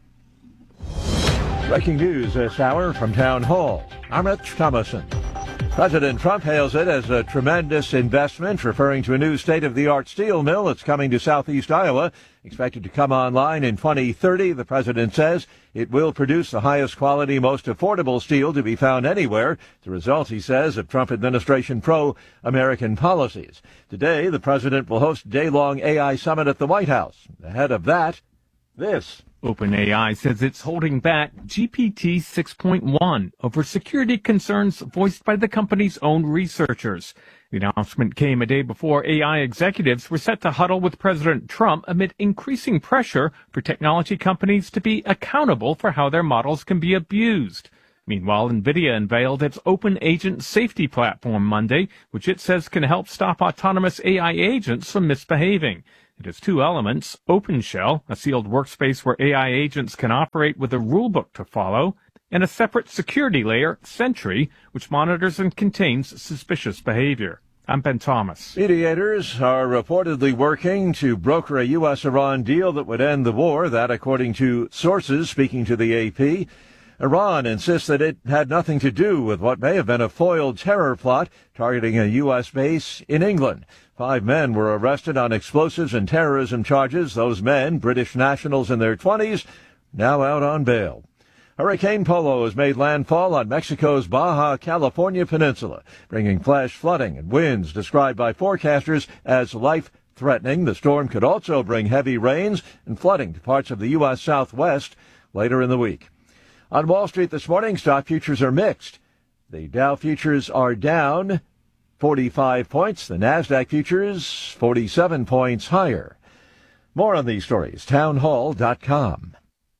Breaking news this hour from Town Hall. I'm Rich Thomason. President Trump hails it as a tremendous investment, referring to a new state-of-the-art steel mill that's coming to southeast Iowa. Expected to come online in 2030, the president says it will produce the highest quality, most affordable steel to be found anywhere. The result, he says, of Trump administration pro-American policies. Today, the president will host a day-long AI summit at the White House. Ahead of that, this. OpenAI says it's holding back GPT 6.1 over security concerns voiced by the company's own researchers. The announcement came a day before AI executives were set to huddle with President Trump amid increasing pressure for technology companies to be accountable for how their models can be abused. Meanwhile, NVIDIA unveiled its Open Agent Safety Platform Monday, which it says can help stop autonomous AI agents from misbehaving. It has two elements: OpenShell, a sealed workspace where AI agents can operate with a rulebook to follow, and a separate security layer, Sentry, which monitors and contains suspicious behavior. I'm Ben Thomas. Mediators are reportedly working to broker a U.S.-Iran deal that would end the war, that according to sources speaking to the AP. Iran insists that it had nothing to do with what may have been a foiled terror plot targeting a U.S. base in England. 5 men were arrested on explosives and terrorism charges. Those men, British nationals in their 20s, now out on bail. Hurricane Polo has made landfall on Mexico's Baja California peninsula, bringing flash flooding and winds described by forecasters as life-threatening. The storm could also bring heavy rains and flooding to parts of the U.S. Southwest later in the week. On Wall Street this morning, stock futures are mixed. The Dow futures are down 45 points. The NASDAQ futures 47 points higher. More on these stories, townhall.com.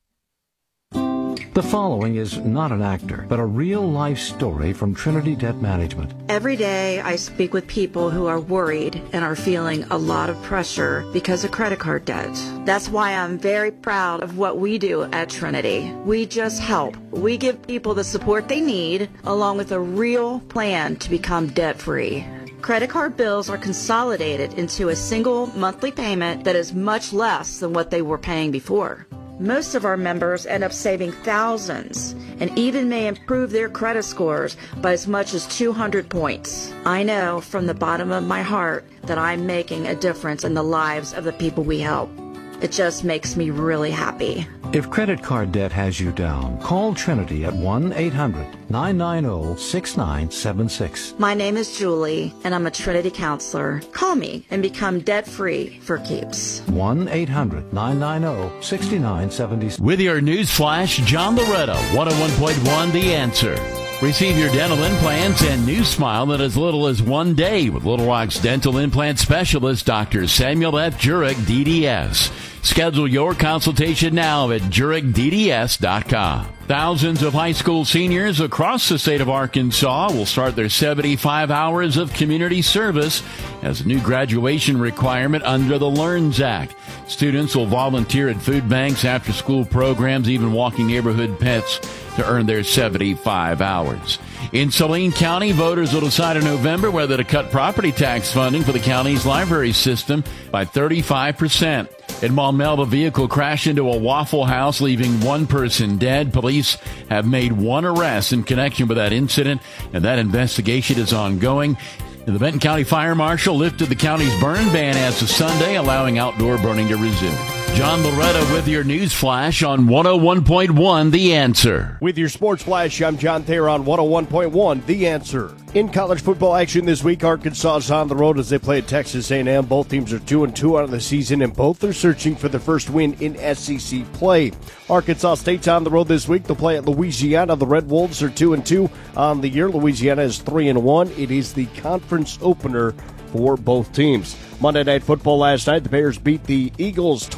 The following is not an actor, but a real-life story from Trinity Debt Management. Every day I speak with people who are worried and are feeling a lot of pressure because of credit card debt. That's why I'm very proud of what we do at Trinity. We just help. We give people the support they need, along with a real plan to become debt-free. Credit card bills are consolidated into a single monthly payment that is much less than what they were paying before. Most of our members end up saving thousands and even may improve their credit scores by as much as 200 points. I know from the bottom of my heart that I'm making a difference in the lives of the people we help. It just makes me really happy. If credit card debt has you down, call Trinity at 1-800-990-6976. My name is Julie, and I'm a Trinity counselor. Call me and become debt-free for keeps. 1-800-990-6976. With your news flash, John Loretto, 101.1 The Answer. Receive your dental implants and new smile in as little as 1 day with Little Rock's dental implant specialist, Dr. Samuel F. Jurek, DDS. Schedule your consultation now at JurekDDS.com. Thousands of high school seniors across the state of Arkansas will start their 75 hours of community service as a new graduation requirement under the LEARNS Act. Students will volunteer at food banks, after-school programs, even walking neighborhood pets to earn their 75 hours. In Saline County, voters will decide in November whether to cut property tax funding for the county's library system by 35%. In Maumelle, a vehicle crashed into a Waffle House, leaving one person dead. Police have made one arrest in connection with that incident, and that investigation is ongoing. And the Benton County Fire Marshal lifted the county's burn ban as of Sunday, allowing outdoor burning to resume. John Loretto with your news flash on 101.1 The Answer. With your sports flash, I'm John Thayer on 101.1 The Answer. In college football action this week, Arkansas is on the road as they play at Texas A&M. Both teams are 2-2 on the season, and both are searching for their first win in SEC play. Arkansas State's on the road this week. They'll play at Louisiana. The Red Wolves are 2-2 on the year. Louisiana is 3-1. It is the conference opener for both teams. Monday Night Football last night, the Bears beat the Eagles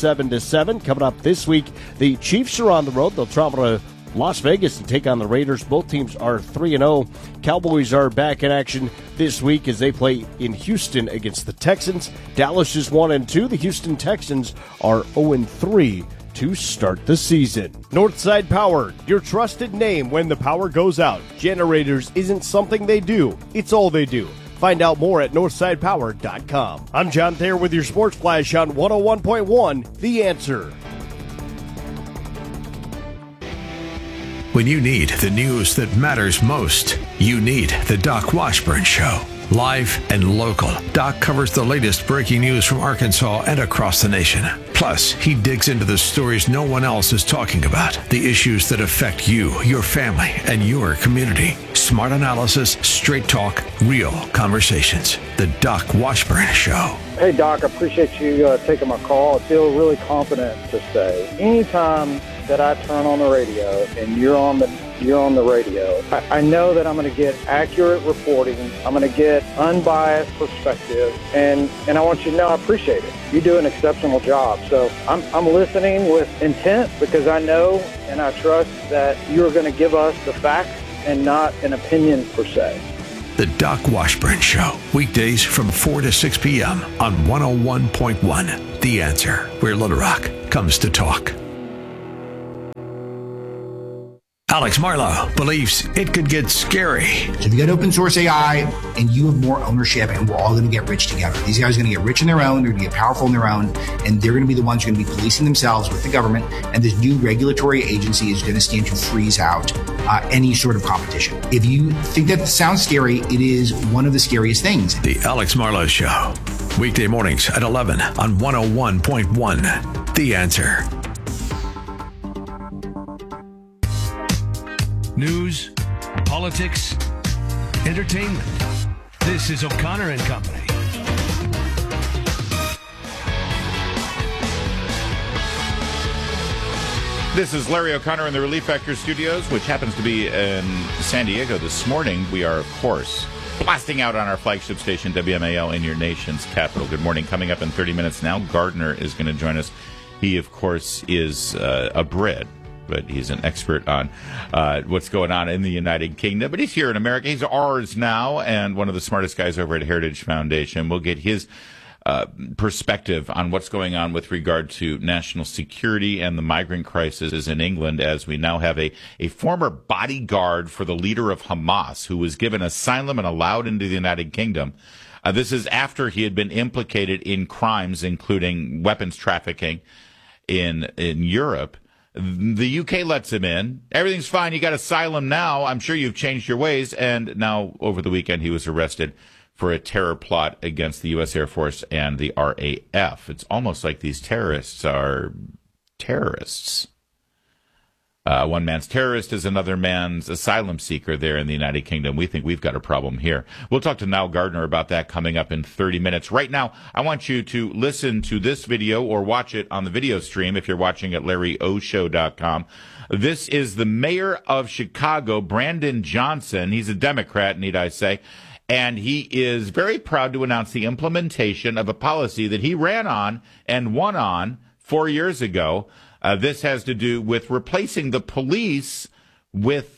27-7. Coming up this week, the Chiefs are on the road. They'll travel to Las Vegas to take on the Raiders. Both teams are 3-0. Cowboys are back in action this week as they play in Houston against the Texans. Dallas is 1-2. The Houston Texans are 0-3 to start the season. Northside Power, your trusted name when the power goes out. Generators isn't something they do, it's all they do. Find out more at NorthsidePower.com. I'm John Thayer with your Sports Flash on 101.1 The Answer. When you need the news that matters most, you need the Doc Washburn Show. Live and local, Doc covers the latest breaking news from Arkansas and across the nation. Plus, he digs into the stories no one else is talking about, the issues that affect you, your family, and your community. Smart analysis, straight talk, real conversations. The Doc Washburn Show. Hey, Doc, I appreciate you taking my call. I feel really confident to say anytime that I turn on the radio and you're on the radio, I know that I'm going to get accurate reporting. I'm going to get unbiased perspective, and I want you to know I appreciate it. You do an exceptional job. So I'm listening with intent because I know and I trust that you're going to give us the facts and not an opinion per se. The Doc Washburn Show, weekdays from 4 to 6 p.m. on 101.1. The Answer, where Little Rock comes to talk. Alex Marlow believes it could get scary. So if you got open source AI and you have more ownership and we're all going to get rich together. These guys are going to get rich in their own, they're going to get powerful in their own, and they're going to be the ones who are going to be policing themselves with the government, and this new regulatory agency is going to stand to freeze out any sort of competition. If you think that sounds scary, it is one of the scariest things. The Alex Marlow Show, weekday mornings at 11 on 101.1. The Answer. News, politics, entertainment. This is O'Connor and Company. This is Larry O'Connor in the Relief Factor Studios, which happens to be in San Diego this morning. We are, of course, blasting out on our flagship station, WMAL, in your nation's capital. Good morning. Coming up in 30 minutes now, Gardner is going to join us. He, of course, is a Brit, but he's an expert on what's going on in the United Kingdom. But he's here in America. He's ours now, and one of the smartest guys over at Heritage Foundation. We'll get his perspective on what's going on with regard to national security and the migrant crisis in England, as we now have a former bodyguard for the leader of Hamas who was given asylum and allowed into the United Kingdom. This is after he had been implicated in crimes, including weapons trafficking in Europe. The UK lets him in. Everything's fine. You got asylum now. I'm sure you've changed your ways. And now, over the weekend, he was arrested for a terror plot against the U.S. Air Force and the RAF. It's almost like these terrorists are terrorists. One man's terrorist is another man's asylum seeker there in the United Kingdom. We think we've got a problem here. We'll talk to Niall Gardner about that coming up in 30 minutes. Right now, I want you to listen to this video or watch it on the video stream if you're watching at LarryOShow.com. This is the mayor of Chicago, Brandon Johnson. He's a Democrat, need I say. And he is very proud to announce the implementation of a policy that he ran on and won on 4 years ago. This has to do with replacing the police with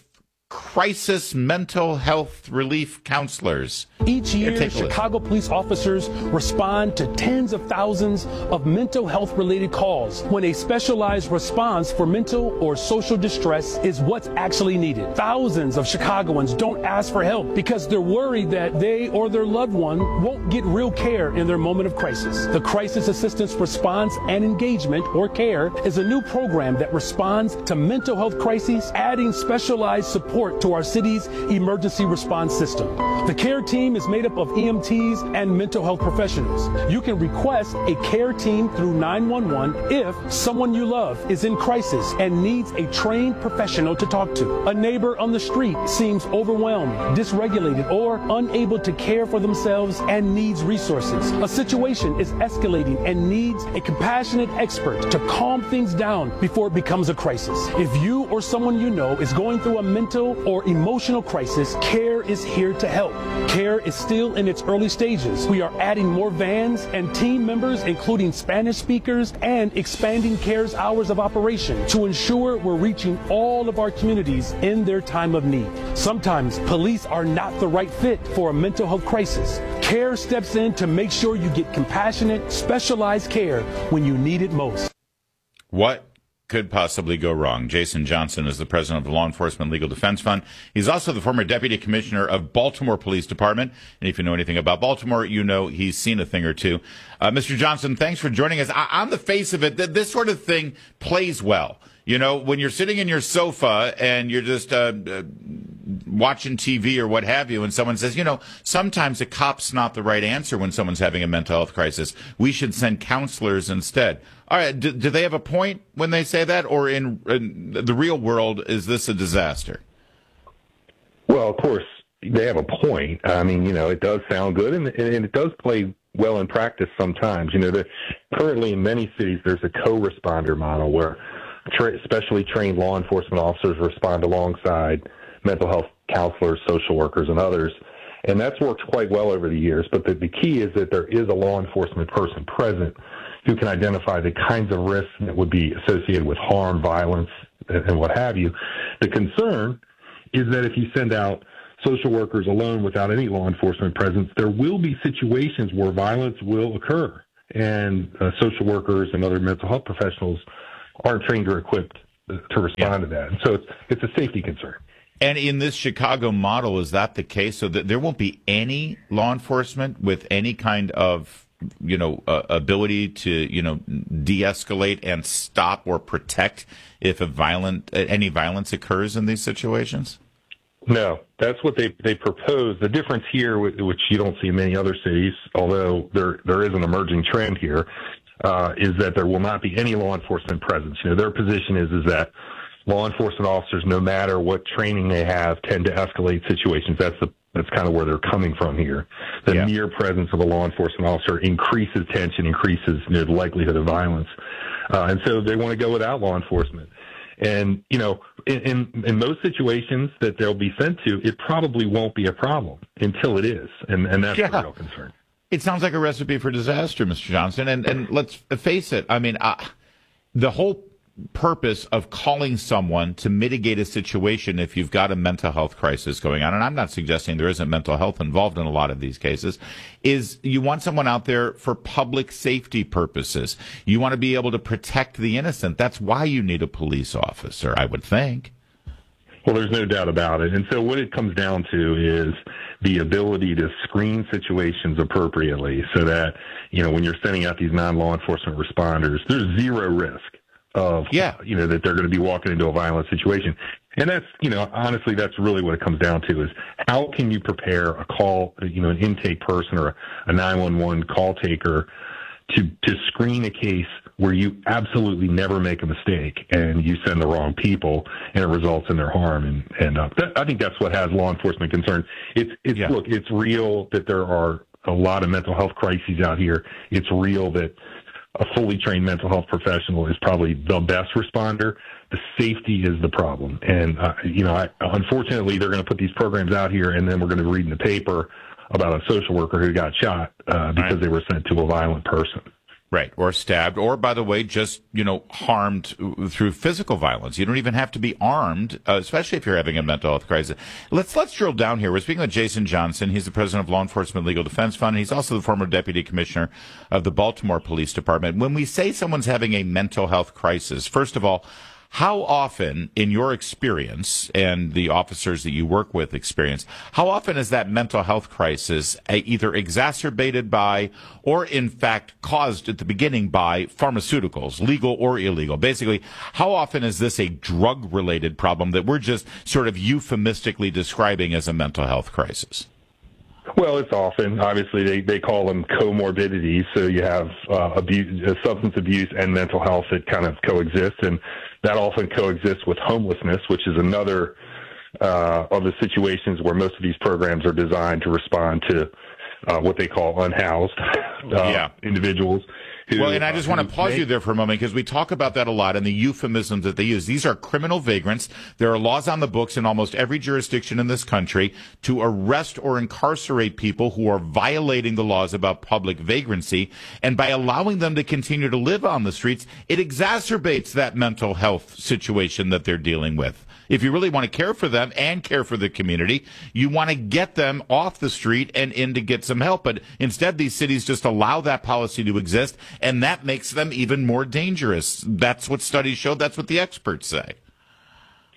crisis mental health relief counselors. Each year, Chicago police officers respond to tens of thousands of mental health related calls when a specialized response for mental or social distress is what's actually needed. Thousands of Chicagoans don't ask for help because they're worried that they or their loved one won't get real care in their moment of crisis. The Crisis Assistance Response and Engagement, or CARE, is a new program that responds to mental health crises, adding specialized support to our city's emergency response system. The CARE team is made up of EMTs and mental health professionals. You can request a CARE team through 911 if someone you love is in crisis and needs a trained professional to talk to. A neighbor on the street seems overwhelmed, dysregulated, or unable to care for themselves and needs resources. A situation is escalating and needs a compassionate expert to calm things down before it becomes a crisis. If you or someone you know is going through a mental or emotional crisis, CARE is here to help. CARE is still in its early stages. We are adding more vans and team members, including Spanish speakers, and expanding CARE's hours of operation to ensure we're reaching all of our communities in their time of need. Sometimes police are not the right fit for a mental health crisis. CARE steps in to make sure you get compassionate, specialized care when you need it most. What could possibly go wrong? Jason Johnson is the president of the Law Enforcement Legal Defense Fund. He's also the former deputy commissioner of Baltimore Police Department. And if you know anything about Baltimore, you know he's seen a thing or two. Mr. Johnson, thanks for joining us. On the face of it, this sort of thing plays well You know, when you're sitting in your sofa and you're just watching TV or what have you, and someone says, you know, sometimes a cop's not the right answer when someone's having a mental health crisis. We should send counselors instead. All right, do they have a point when they say that, or in the real world, is this a disaster? Well, of course, they have a point. I mean, you know, it does sound good, and it does play well in practice sometimes. You know, currently in many cities, there's a co-responder model where specially trained law enforcement officers respond alongside mental health counselors, social workers, and others. And that's worked quite well over the years. But the key is that there is a law enforcement person present who can identify the kinds of risks that would be associated with harm, violence, and what have you. The concern is that if you send out social workers alone without any law enforcement presence, there will be situations where violence will occur. And social workers and other mental health professionals aren't trained or equipped to respond to that. And so it's a safety concern. And in this Chicago model, is that the case? So that there won't be any law enforcement with any kind of, you know, ability to, you know, de-escalate and stop or protect if any violence occurs in these situations? No, that's what they propose. The difference here, which you don't see in many other cities, although there is an emerging trend here, is that there will not be any law enforcement presence. You know, their position is that law enforcement officers, no matter what training they have, tend to escalate situations. That's kind of where they're coming from here. The mere presence of a law enforcement officer increases tension, increases, you know, the likelihood of violence, and so they want to go without law enforcement. And, you know, in most situations that they'll be sent to, it probably won't be a problem until it is. And that's the real concern. It sounds like a recipe for disaster, Mr. Johnson. And let's face it. I mean, the whole purpose of calling someone to mitigate a situation if you've got a mental health crisis going on, and I'm not suggesting there isn't mental health involved in a lot of these cases, is you want someone out there for public safety purposes. You want to be able to protect the innocent. That's why you need a police officer, I would think. Well, there's no doubt about it. And so what it comes down to is the ability to screen situations appropriately so that, you know, when you're sending out these non-law enforcement responders, there's zero risk of, you know, that they're going to be walking into a violent situation. And that's, you know, honestly, that's really what it comes down to is how can you prepare a call, you know, an intake person or a 911 call taker to screen a case where you absolutely never make a mistake and you send the wrong people and it results in their harm. And I think that's what has law enforcement concerned. Look, it's real that there are a lot of mental health crises out here. It's real that a fully trained mental health professional is probably the best responder. The safety is the problem. And, you know, unfortunately, they're going to put these programs out here, and then we're going to read in the paper about a social worker who got shot because they were sent to a violent person. Right, or stabbed, or, by the way, just, you know, harmed through physical violence. You don't even have to be armed, especially if you're having a mental health crisis. Let's drill down here. We're speaking with Jason Johnson. He's the president of Law Enforcement Legal Defense Fund. He's also the former deputy commissioner of the Baltimore Police Department. When we say someone's having a mental health crisis, first of all, how often, in your experience and the officers that you work with experience, how often is that mental health crisis either exacerbated by or, in fact, caused at the beginning by pharmaceuticals, legal or illegal? Basically, how often is this a drug-related problem that we're just sort of euphemistically describing as a mental health crisis? Well, it's often. Obviously, they call them comorbidities. So you have substance abuse and mental health that kind of coexist, and that often coexists with homelessness, which is another of the situations where most of these programs are designed to respond to what they call unhoused individuals. Well, and I just want to pause you there for a moment because we talk about that a lot and the euphemisms that they use. These are criminal vagrants. There are laws on the books in almost every jurisdiction in this country to arrest or incarcerate people who are violating the laws about public vagrancy. And by allowing them to continue to live on the streets, it exacerbates that mental health situation that they're dealing with. If you really want to care for them and care for the community, you want to get them off the street and in to get some help. But instead, these cities just allow that policy to exist, and that makes them even more dangerous. That's what studies show. That's what the experts say.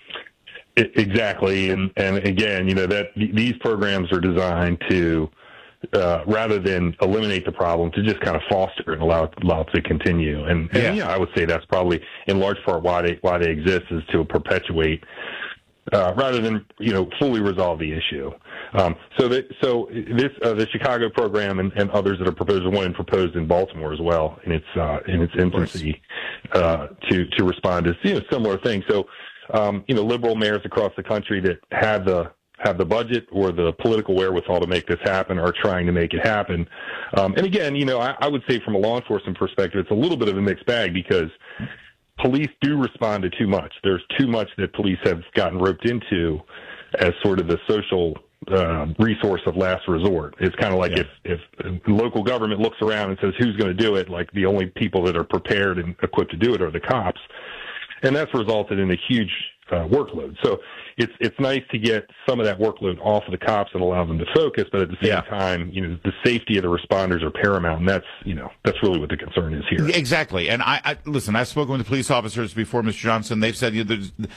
Exactly. And again, you know, that these programs are designed to rather than eliminate the problem, to just kind of foster and allow it to continue. And I would say that's probably in large part why they exist, is to perpetuate rather than fully resolve the issue. The Chicago program and others that are proposed, one proposed in Baltimore as well in its infancy to respond to similar things. So liberal mayors across the country that have the budget or the political wherewithal to make this happen are trying to make it happen. And again, I would say from a law enforcement perspective, it's a little bit of a mixed bag, because police do respond to too much. There's too much that police have gotten roped into as sort of the social resource of last resort. It's kind of like if local government looks around and says, who's going to do it? Like, the only people that are prepared and equipped to do it are the cops. And that's resulted in a huge workload. So it's nice to get some of that workload off of the cops and allow them to focus, but at the same time, the safety of the responders are paramount, and that's really what the concern is here. Exactly. And I listen, I've spoken with the police officers before, Mr. Johnson. They've said there's